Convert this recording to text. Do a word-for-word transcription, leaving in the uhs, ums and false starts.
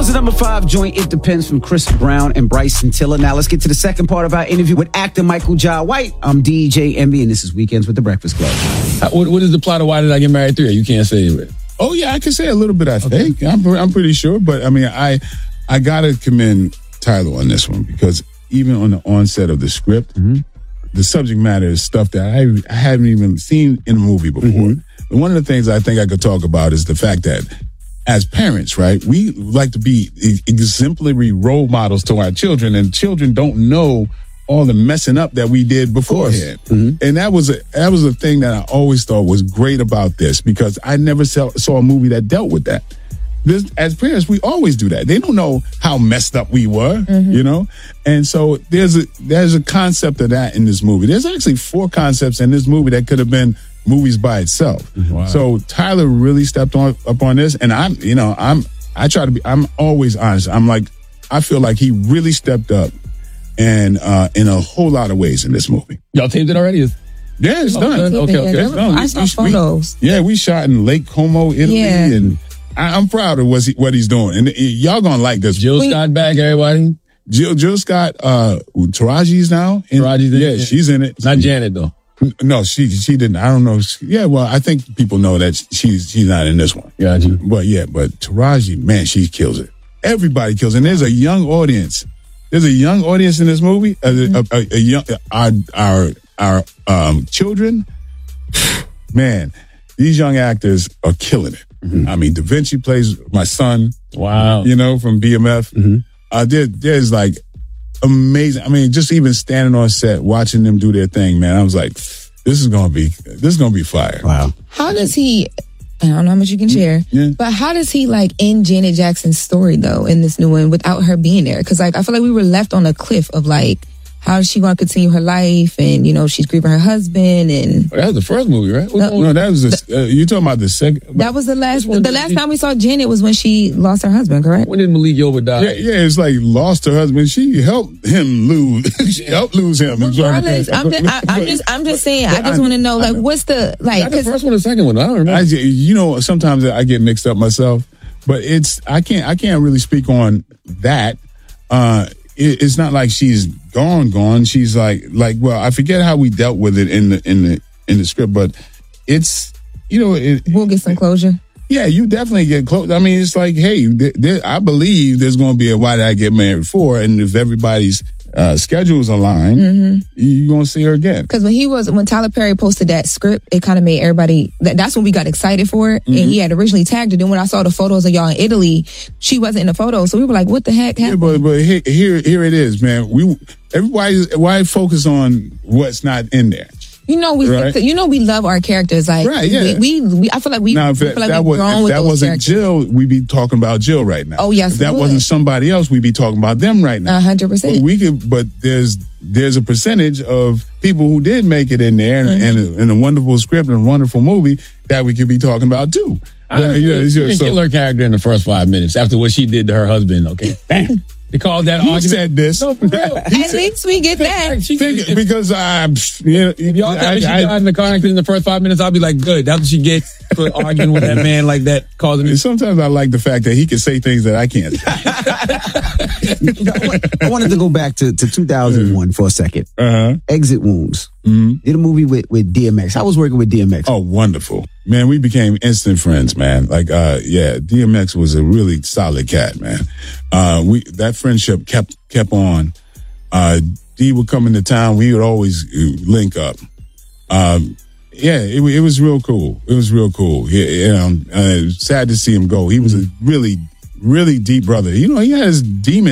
was the number five joint, It Depends, from Chris Brown and Bryson Tiller. Now let's get to the second part of our interview with actor Michael Jai White. I'm D J Envy, and this is Weekends with the Breakfast Club. Uh, what, what is the plot of Why Did I Get Married Three? You can't say it. Oh, yeah, I can say a little bit, I Okay. think. I'm, I'm pretty sure. But, I mean, I I got to commend Tyler on this one because even on the onset of the script, mm-hmm. the subject matter is stuff that I, I haven't even seen in a movie before. Mm-hmm. And one of the things I think I could talk about is the fact that as parents, right, we like to be exemplary role models to our children, and children don't know all the messing up that we did beforehand. Mm-hmm. And that was a that was a thing that I always thought was great about this, because I never saw, saw a movie that dealt with that. This, as parents, we always do that. They don't know how messed up we were, mm-hmm. you know? And so there's a there's a concept of that in this movie. There's actually four concepts in this movie that could have been movies by itself. Wow. So Tyler really stepped on up on this, and I'm, you know, I'm I try to be I'm always honest. I'm like I feel like he really stepped up, and uh, in a whole lot of ways in this movie. Y'all taped it already? Yeah, it's oh, done. done. Okay, okay. Yeah, done. I saw we, photos. We, yeah, we shot in Lake Como, Italy, Yeah. and I, I'm proud of what, he, what he's doing. And uh, y'all gonna like this. Jill we, Scott back, everybody? Jill Jill Scott, uh, Taraji's now. In, Taraji's in yeah, it? she's in it. Not Janet, though. No, she she didn't. I don't know. Yeah, well, I think people know that she's she's not in this one. Got you. But yeah, but Taraji, man, she kills it. Everybody kills it. And there's a young audience. There's a young audience in this movie. A, a, a, a young our our our um, children. Man, these young actors are killing it. Mm-hmm. I mean, Da Vinci plays my son. Wow. You know, from B M F. Mm-hmm. Uh, there, there's like amazing. I mean, just even standing on set, watching them do their thing, man. I was like, this is gonna be, this is gonna be fire. Wow. How does he? I don't know how much you can share, yeah. but how does he like end Janet Jackson's story though in this new one without her being there? Because like I feel like we were left on a cliff of like, how is she going to continue her life? And, you know, she's grieving her husband. And oh, that was the first movie, right? No, no that was the, uh, you talking about the second. That was the last. The last time we saw Janet was when she lost her husband, correct? When did Malik Yoba die? Yeah, yeah, it's like lost her husband. She helped him lose. she helped lose him. Regardless, I'm just, I, I'm just, I'm just saying. I just want to know, like, what's the like? The first one, or the second one? I don't remember. I, you know, sometimes I get mixed up myself, but it's I can't I can't really speak on that. Uh, it, it's not like she's gone, gone. She's like, like, well, I forget how we dealt with it in the in the in the script, but it's, you know, it, we'll get some closure. Yeah, you definitely get close. I mean, it's like, hey, th- th- I believe there's going to be a Why Did I Get Married For, and if everybody's uh, schedules align, mm-hmm. you're going to see her again. Because when he was, when Tyler Perry posted that script, it kind of made everybody, that, that's when we got excited for it. Mm-hmm. And he had originally tagged it. Then when I saw the photos of y'all in Italy, she wasn't in the photos. So we were like, what the heck happened? Yeah, but, but here, here, here it is, man. We, everybody, why focus on what's not in there? You know we, right. you know we love our characters. Like, right, yeah. we, we, we I feel like we, now, if we feel like that, we've was, grown if with that those wasn't characters. Jill, we'd be talking about Jill right now. Oh yes, if that would. wasn't somebody else, we'd be talking about them right now. A hundred percent. We could, but there's there's a percentage of people who did make it in there, and, mm-hmm. and, a, and a wonderful script and a wonderful movie that we could be talking about too. I uh, yeah, you can so, kill her character in the first five minutes after what she did to her husband. Okay, bam. They called that you argument. said this. No, for real. At said, least we get that. Think, because I'm, you know, if y'all tell me she died in the car accident in the first five minutes, I'll be like, good. That's what she gets for arguing with that man like that. Causing me. Sometimes I like the fact that he can say things that I can't. I wanted to go back to, to two thousand one for a second. Uh-huh. Exit Wounds. Mm-hmm. Did a movie with, with D M X. I was working with D M X. Oh, wonderful. Man, we became instant friends, man. Like, uh, yeah, D M X was a really solid cat, man. Uh, we, that friendship kept, kept on. Uh, D would come into town. We would always link up. Um, yeah, it, it was real cool. It was real cool. Yeah, you know, uh, sad to see him go. He was a really, really deep brother. You know, he had his demons.